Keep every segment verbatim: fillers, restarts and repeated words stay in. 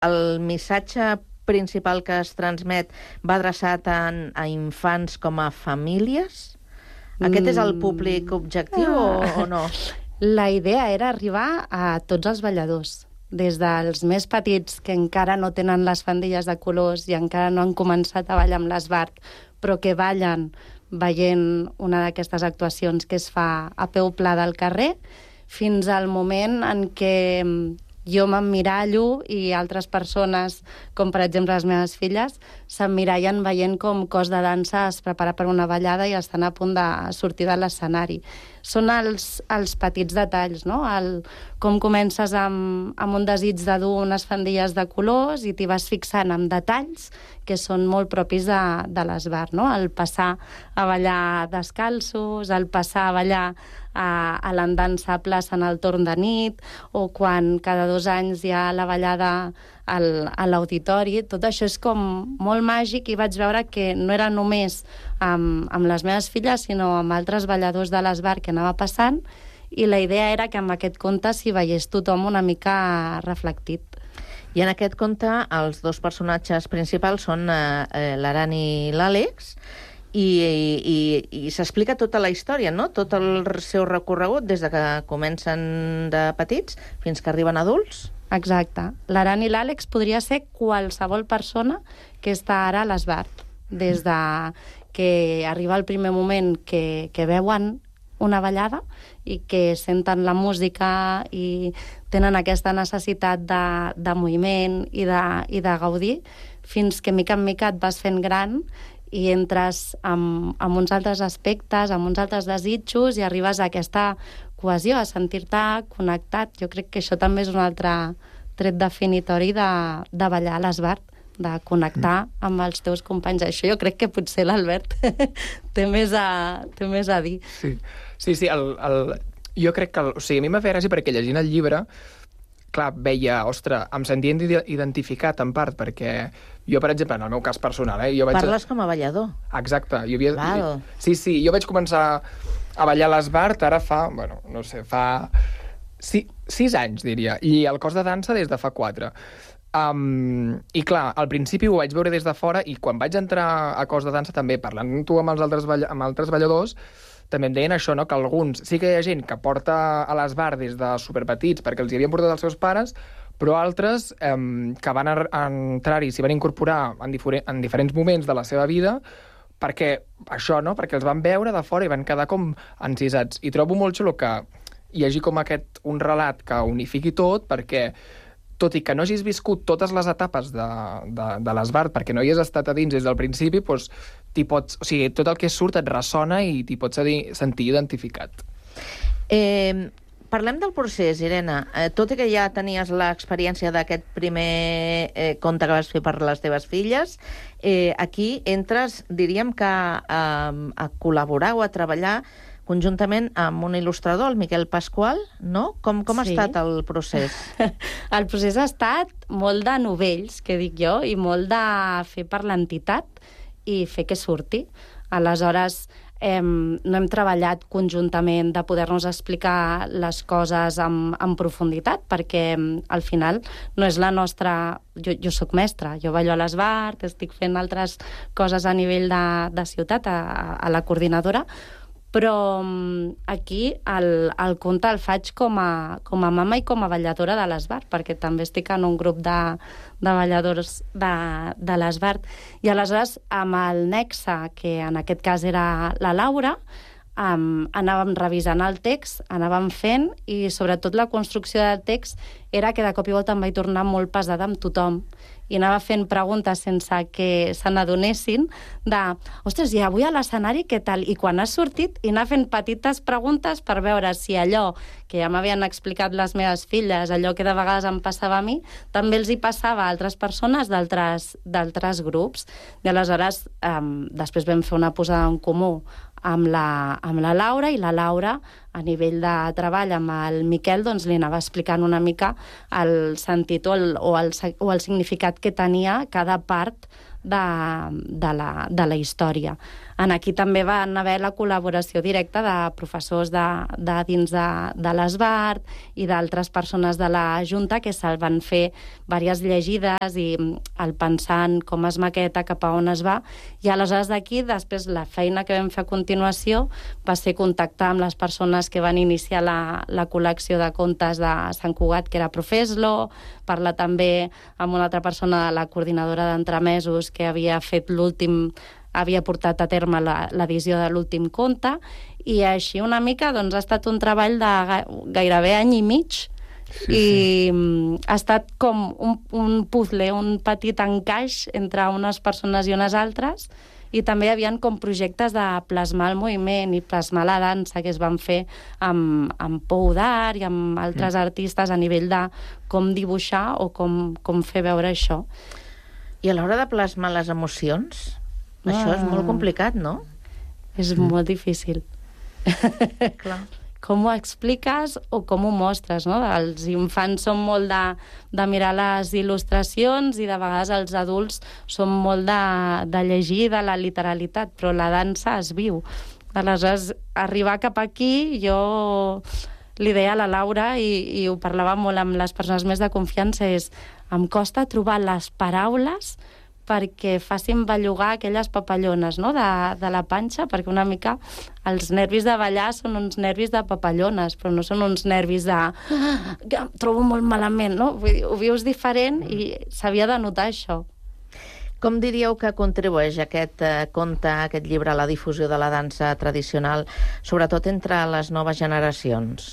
el missatge principal que es transmet va adreçat tant a infants com a famílies? Aquest és el públic objectiu Ah. o, o no? La idea era arribar a tots els balladors, des dels més petits, que encara no tenen les faldilles de colors i encara no han començat a ballar amb l'esbart, però que ballen veient una d'aquestes actuacions que es fa a peu pla del carrer, fins al moment en què jo m'emmirallo i altres persones, com per exemple les meves filles, s'emmirallen veient com cos de dansa es prepara per una ballada i estan a punt de sortir de l'escenari. Són els, els petits detalls, no? El, com comences amb, amb un desig de dur unes faldilles de colors i t'hi vas fixant en detalls que són molt propis de, de l'esbart, no? El passar a ballar descalços, el passar a ballar a, a l'andança a plaça en el torn de nit, o quan cada dos anys hi ha la ballada al, a l'auditori. Tot això és com molt màgic i vaig veure que no era només amb, amb les meves filles, sinó amb altres balladors de l'esbart que anava passant, i la idea era que amb aquest conte s'hi veiés tothom una mica reflectit. I en aquest conte els dos personatges principals són eh, l'Aran i l'Àlex, i, i, i s'explica tota la història, no? Tot el seu recorregut, des de que comencen de petits fins que arriben adults. Exacte. L'Aran i l'Àlex podria ser qualsevol persona que està ara a l'esbart. Des de que arriba el primer moment que, que veuen una ballada i que senten la música i tenen aquesta necessitat de, de moviment i de, i de gaudir, fins que mica en mica et vas fent gran i entres amb, amb uns altres aspectes, amb uns altres desitjos, i arribes a aquesta cohesió, a sentir-te connectat. Jo crec que això també és un altre tret definitori de, de ballar a l'esbart, de connectar mm. amb els teus companys. Això jo crec que potser l'Albert té, més a, té més a dir. Sí, sí, sí el, el, jo crec que... El, o sigui, a mi m'ha fet gràcia perquè llegint el llibre, clar, veia, ostres, em sentia identificat en part, perquè jo, per exemple, en el meu cas personal... Eh, jo vaig... Parles com a ballador. Exacte. Jo havia... Val. Sí, sí, jo vaig començar a ballar a l'esbart, ara fa, bueno, no sé, fa sí, sis anys, diria, i el cos de dansa des de fa quatre. Um, I clar, al principi ho vaig veure des de fora, i quan vaig entrar a cos de dansa també, parlant tu amb els altres, ball... amb altres balladors, també em deien això, no? Que alguns... Sí que hi ha gent que porta a l'esbart des de superpetits perquè els hi havien portat els seus pares, però altres eh, que van entrar-hi, s'hi van incorporar en, diferent, en diferents moments de la seva vida perquè això, no? Perquè els van veure de fora i van quedar com encisats. I trobo molt xulo que hi hagi com aquest un relat que unifiqui tot, perquè tot i que no hagis viscut totes les etapes de, de, de l'esbart, perquè no hi has estat a dins des del principi, doncs t'hi pots, o sigui, tot el que surt et ressona i t'hi pots sentir identificat. Eh, parlem del procés, Irene. Eh, tot i que ja tenies l'experiència d'aquest primer eh, conte que vas fer per les teves filles, eh, aquí entres, diríem que a, a col·laborar o a treballar conjuntament amb un il·lustrador, el Miquel Pasqual, no? Com, com ha Sí. estat el procés? El procés ha estat molt de novells, que dic jo, i molt de fer per l'entitat i fer que surti. Aleshores, eh, no hem treballat conjuntament de poder-nos explicar les coses amb, amb profunditat, perquè al final no és la nostra... Jo, jo soc mestra, jo ballo a l'esbart, estic fent altres coses a nivell de, de ciutat, a, a la coordinadora, però aquí el, el conte el faig com a, com a mama i com a balladora de l'esbart, perquè també estic en un grup de, de balladors de, de l'esbart. I aleshores, amb el nexe, que en aquest cas era la Laura, um, anàvem revisant el text, anàvem fent, i sobretot la construcció del text era que de cop i volta em vaig tornar molt pesada amb tothom, i anava fent preguntes sense que se n'adonessin de, ostres, i avui a l'escenari què tal? I quan has sortit, i anar fent petites preguntes per veure si allò que ja m'havien explicat les meves filles, allò que de vegades em passava a mi, també els hi passava a altres persones d'altres d'altres grups. I aleshores, eh, després vam fer una posada en comú amb la, amb la Laura, i la Laura a nivell de treball amb el Miquel, doncs li anava explicant una mica el sentit o el, o el, o el significat que tenia cada part de, de, la, de la història. En aquí també van haver la col·laboració directa de professors de, de dins de, de l'Esbart i d'altres persones de la Junta que se'l van fer diverses llegides i el pensant com es maqueta, cap a on es va, i aleshores d'aquí, després la feina que vam fer a continuació va ser contactar amb les persones que van iniciar la, la col·lecció de contes de Sant Cugat, que era Profeslo, parlar també amb una altra persona de la coordinadora d'entremesos que havia fet l'últim havia portat a terme l'edició de l'últim conte, i així una mica doncs, ha estat un treball de gairebé any i mig, sí, i sí. Ha estat com un, un puzzle, un petit encaix entre unes persones i unes altres, i també hi havia com projectes de plasmar el moviment i plasmar la dansa que es van fer amb, amb Pou d'Art i amb altres mm. artistes a nivell de com dibuixar o com, com fer veure això. I a l'hora de plasmar les emocions, ah. això és molt complicat, no? És mm. molt difícil. Clar. Com ho expliques o com ho mostres, no? Els infants són molt de, de mirar les il·lustracions i de vegades els adults són molt de, de llegir de la literalitat, però la dansa es viu. Aleshores, arribar cap aquí, jo li deia a la Laura i, i ho parlava molt amb les persones més de confiança, és em costa trobar les paraules perquè facin bellugar aquelles papallones, no?, de, de la panxa, perquè una mica els nervis de ballar són uns nervis de papallones, però no són uns nervis de ah, que em trobo molt malament, no? Vull dir, ho vius diferent i s'havia de notar això. Com diríeu que contribueix aquest eh, conte, aquest llibre, a la difusió de la dansa tradicional, sobretot entre les noves generacions?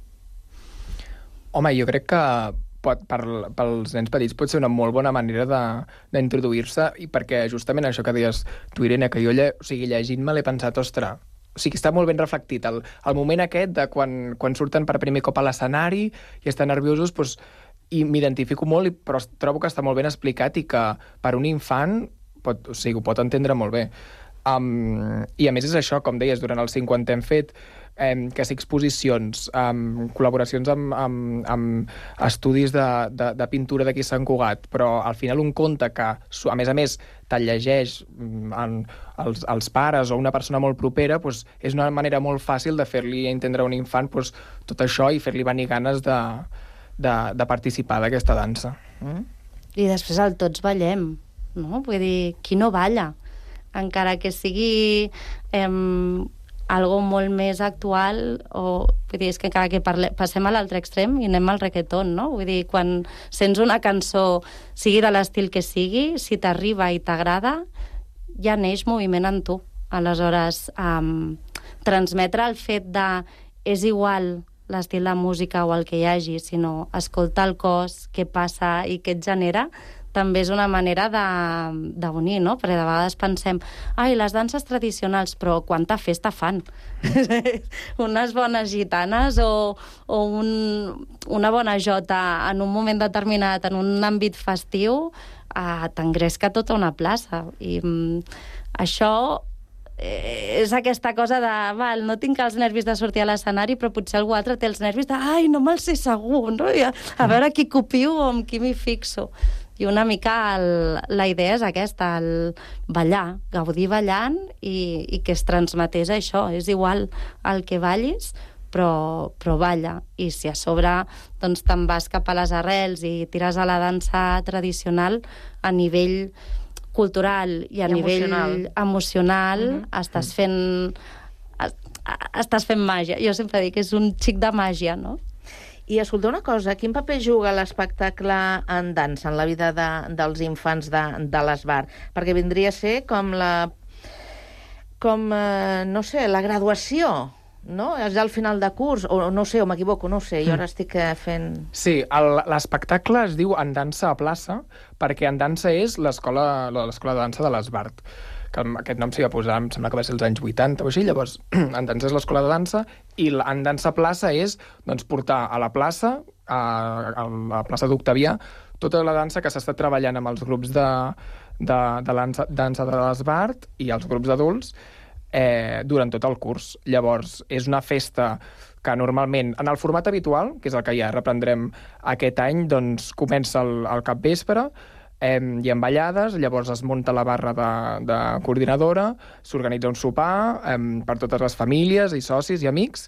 Home, jo crec que pot, per, pels nens petits pot ser una molt bona manera d'introduir-se, i perquè justament això que deies tu, Irene, que jo lle, o sigui, llegint-me l'he pensat, ostres, o sigui, està molt ben reflectit el, el moment aquest de quan, quan surten per primer cop a l'escenari i estan nerviosos, doncs, i m'identifico molt, però trobo que està molt ben explicat i que per un infant pot, o sigui, ho pot entendre molt bé. Um, I a més és això, com deies, durant el cinquanta hem fet Um, que sigui exposicions, um, col·laboracions amb, amb, amb estudis de, de, de pintura d'aquí Sant Cugat, però al final un conte que, a més a més, te'l llegeix en, els, els pares o una persona molt propera, doncs és una manera molt fàcil de fer-li entendre a un infant doncs, tot això i fer-li venir ganes de, de, de participar d'aquesta dansa. Mm. I després el tots ballem, no? Vull dir, qui no balla? Encara que sigui Eh, algo molt més actual, o vull dir, és que encara que parle, passem a l'altre extrem i anem al reggaeton, no? Vull dir, quan sents una cançó, sigui de l'estil que sigui, si t'arriba i t'agrada, ja neix moviment en tu. Aleshores, um, transmetre el fet de és igual l'estil de música o el que hi hagi, sinó escoltar el cos, què passa i què et genera, també és una manera d'unir, no? Perquè de vegades pensem, ai, les danses tradicionals, però quanta festa fan? Unes bones gitanes o, o un, una bona jota en un moment determinat, en un àmbit festiu, eh, t'engresca tota una plaça. I mm, això eh, és aquesta cosa de, val, no tinc els nervis de sortir a l'escenari, però potser algú altre té els nervis de, ai, no me'l sé segur, no? I a, a veure qui copio o amb qui m'hi fixo. I una mica el, la idea és aquesta, el ballar, gaudir ballant i, i que es transmetés això. És igual el que ballis, però, però balla. I si a sobre doncs, te'n vas cap a les arrels i tires a la dansa tradicional a nivell cultural i a I nivell emocional, emocional mm-hmm. estàs fent estàs fent màgia. Jo sempre dic que és un xic de màgia, no? I escolta una cosa, quin paper juga l'espectacle en dansa en la vida de, dels infants de, de l'Esbart? Perquè vindria a ser com la... com, eh, no sé, la graduació, no? És al final de curs, o no sé, o m'equivoco, no ho sé, jo ara estic fent... Sí, l'espectacle es diu En dansa a plaça, perquè En dansa és l'escola l'escola de dansa de l'Esbart, que aquest nom s'hi va posar, em sembla que va ser els anys vuitanta o així, llavors En dansa és l'escola de dansa, i En dansa a plaça és doncs, portar a la plaça, a, a la plaça d'Octavià, tota la dansa que s'ha estat treballant amb els grups de, de, de dansa, dansa de l'Esbart i els grups d'adults eh, durant tot el curs. Llavors, és una festa que normalment, en el format habitual, que és el que ja reprendrem aquest any, doncs comença el, el capvespre, eh, hi ha ballades, llavors es munta la barra de, de coordinadora, s'organitza un sopar eh, per totes les famílies i socis i amics,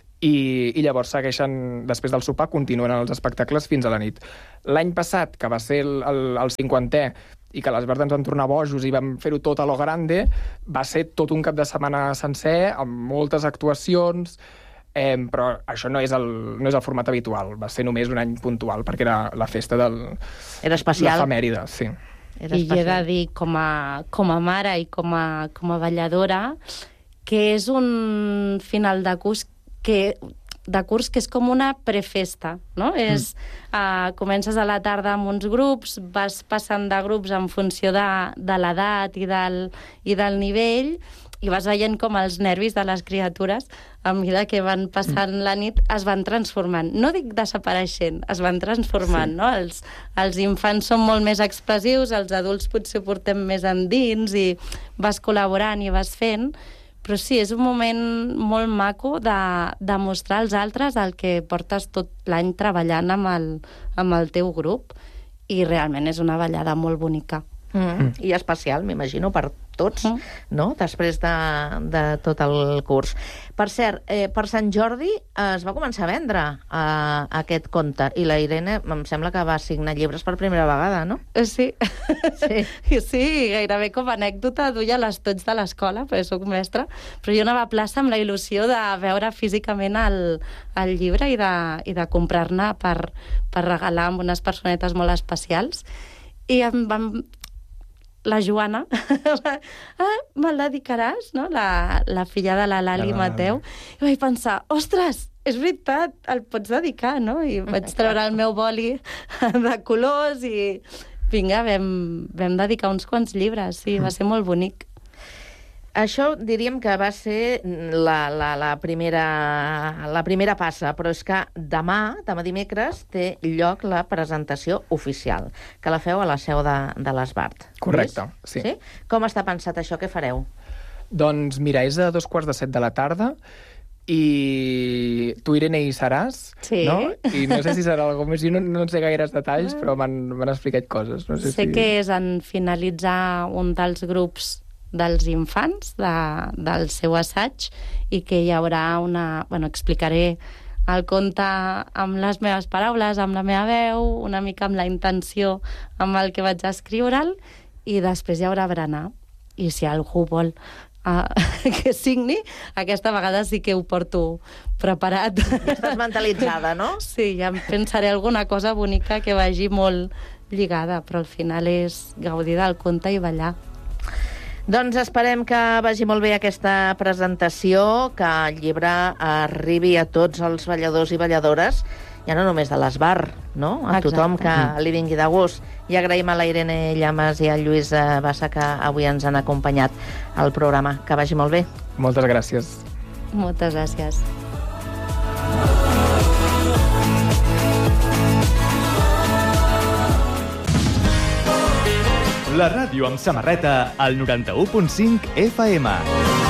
i, i llavors segueixen, després del sopar, continuen els espectacles fins a la nit. L'any passat, que va ser el, el, el cinquantè, i que les Bart ens van tornar bojos i vam fer-ho tot a lo grande, va ser tot un cap de setmana sencer, amb moltes actuacions, eh, però això no és, el, no és el format habitual, va ser només un any puntual, perquè era la festa del... Era especial. L'efemèride, sí. Era I he de dir, com a, com a mare i com a, com a balladora, que és un final de curs que... de curs que és com una prefesta, no? Mm. És, uh, comences a la tarda amb uns grups, vas passant de grups en funció de, de l'edat i del, i del nivell, i vas veient com els nervis de les criatures, a mesura que van passant mm. la nit, es van transformant. No dic desapareixent, es van transformant, sí. no? Els, els infants són molt més expressius, els adults potser portem més endins, i vas col·laborant i vas fent. Però sí, és un moment molt maco de, de mostrar als altres el que portes tot l'any treballant amb el, amb el teu grup, i realment és una ballada molt bonica. Mm. Mm. I especial, m'imagino, per tots, mm. no?, després de, de tot el curs. Per cert, eh, per Sant Jordi es va començar a vendre eh, aquest conte, i la Irene em sembla que va signar llibres per primera vegada, no? Sí. Sí, sí, gairebé com a anècdota duia les tots de l'escola, perquè soc mestra, però jo anava a plaça amb la il·lusió de veure físicament el, el llibre i de, i de comprar-ne per, per regalar amb unes personetes molt especials, i em vam... la Joana, ah, me'l dedicaràs, no? La, la filla de la Lali Mateu. I vaig pensar, ostres, és veritat, el pots dedicar, no? I vaig treure el meu boli de colors i vinga, vam, vam dedicar uns quants llibres, sí, va ser molt bonic. Això diríem que va ser la, la, la, primera, la primera passa, però és que demà, demà dimecres, té lloc la presentació oficial, que la feu a la seu de, de les Bart. Correcte, sí. sí. Com està pensat això? Què fareu? Doncs mira, és a dos quarts de set de la tarda, i tu, Irene, hi seràs, sí. no? I no sé si serà alguna més, jo no, no sé gaires detalls, però m'han explicat coses. No sé sé si... que és en finalitzar un dels grups dels infants, de, del seu assaig, i que hi haurà una... Bueno, explicaré el conte amb les meves paraules, amb la meva veu, una mica amb la intenció amb el que vaig escriure'l, i després hi haurà berenar. I si algú vol uh, que signi, aquesta vegada sí que ho porto preparat. Ja estàs mentalitzada, no? Sí, ja em pensaré alguna cosa bonica que vagi molt lligada, però al final és gaudir del conte i ballar. Doncs esperem que vagi molt bé aquesta presentació, que el llibre arribi a tots els balladors i balladores, ja no només de les Bart, no? A Exacte. Tothom que li vingui de gust. I agraïm a la Irene Llamas i al Lluís Bassa que avui ens han acompanyat al programa. Que vagi molt bé. Moltes gràcies. Moltes gràcies. La ràdio amb samarreta al noranta-u punt cinc F M.